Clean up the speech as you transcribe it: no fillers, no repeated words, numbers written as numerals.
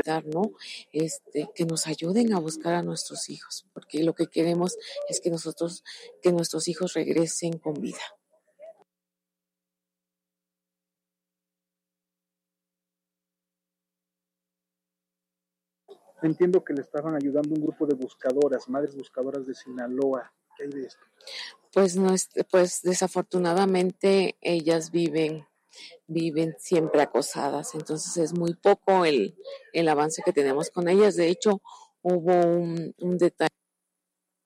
solicitar, ¿no? Que nos ayuden a buscar a nuestros hijos, porque lo que queremos es que nuestros hijos regresen con vida. Entiendo que le estaban ayudando un grupo de buscadoras, madres buscadoras de Sinaloa. ¿Qué hay de esto? Pues desafortunadamente ellas viven siempre acosadas, entonces es muy poco el avance que tenemos con ellas. De hecho, hubo un detalle